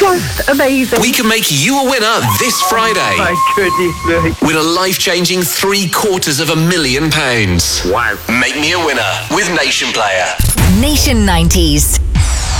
Just amazing. We can make you a winner this Friday. My goodness me. Win a life-changing £750,000. Wow. Make me a winner with Nation Player. Nation 90s.